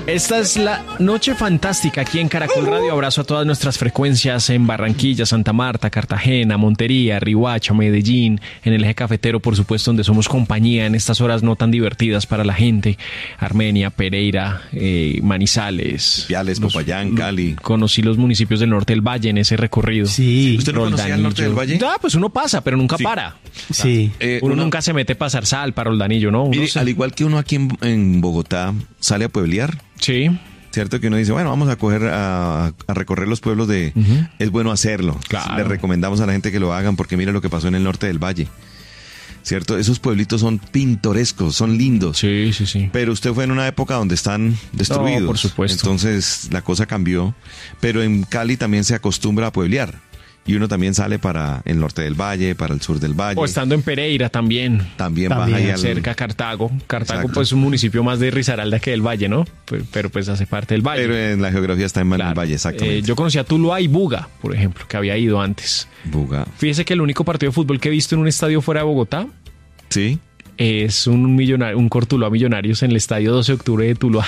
Esta es la noche fantástica aquí en Caracol Radio. Abrazo a todas nuestras frecuencias en Barranquilla, Santa Marta, Cartagena, Montería, Riohacha, Medellín, en el eje cafetero, por supuesto, donde somos compañía en estas horas no tan divertidas para la gente. Armenia, Pereira, Manizales, Piales, Popayán, Cali. Conocí los municipios del norte del Valle en ese recorrido. Sí. ¿Usted no conocía el norte del Valle? Pues uno pasa, pero nunca para. Sí. Uno nunca se mete a pasar sal para Roldanillo, ¿no? Mire, al igual que uno aquí en Bogotá sale a pueblear. Sí. Cierto que uno dice, bueno, vamos a recorrer los pueblos de... Es bueno hacerlo. Claro. Le recomendamos a la gente que lo hagan porque mira lo que pasó en el norte del Valle. ¿Cierto? Esos pueblitos son pintorescos, son lindos. Sí, sí, sí. Pero usted fue en una época donde están destruidos. No, por supuesto. Entonces la cosa cambió. Pero en Cali también se acostumbra a pueblear. Y uno también sale para el norte del Valle, para el sur del Valle. O estando en Pereira también. También baja ahí cerca a Cartago. Cartago Exacto. pues es un municipio más de Risaralda que del Valle, ¿no? Pero pues hace parte del Valle. Pero en la geografía está en el Claro. Valle, exactamente. Yo conocí a Tuluá y Buga, por ejemplo, que había ido antes. Buga. Fíjese que el único partido de fútbol que he visto en un estadio fuera de Bogotá ¿Sí? es un Cortuluá Millonarios en el estadio 12 de octubre de Tuluá.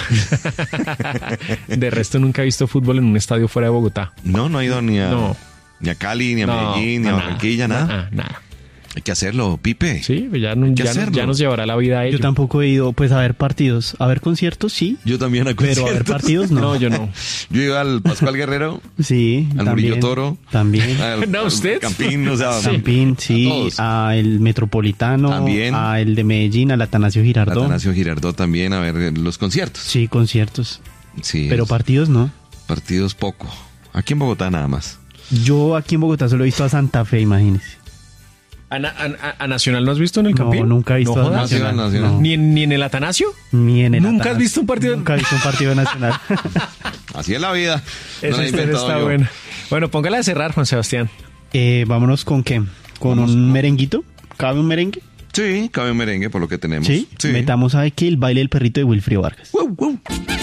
De resto nunca he visto fútbol en un estadio fuera de Bogotá. No ha ido ni a... No. Ni a Cali, ni a Medellín, ni a Barranquilla, nada. Nada. Hay que hacerlo, Pipe. Sí, pues ya hacerlo. nos llevará la vida a ello. Yo tampoco he ido pues a ver partidos. A ver conciertos, sí. Yo también a Pero a ver conciertos. partidos, no. No, yo no. Yo iba al Pascual Guerrero, Sí, al también. Murillo Toro, También. No, usted. al Campín, o sea, Campín, sí. a todos. A el Metropolitano. También. A el de Medellín, al Atanasio Girardot. Atanasio Girardot también a ver los conciertos. Sí, conciertos. Sí. Pero partidos no. partidos poco. Aquí en Bogotá nada más. Yo aquí en Bogotá solo he visto a Santa Fe, imagínese. ¿A Nacional no has visto en el Campín? No, nunca he visto No a jodas. Nacional. Nacional. No. ¿Ni en el Atanasio? Ni en el ¿Nunca has Atanasio. visto un partido? Nunca he visto un partido nacional. Así es la vida. Esa la he historia inventado está yo. buena. Bueno, póngala de cerrar, Juan Sebastián. Vámonos con qué. ¿Con un merenguito? ¿Cabe un merengue? Sí, cabe un merengue por lo que tenemos. ¿Sí? Metamos a que el baile del perrito de Wilfrido Vargas. Wow, wow.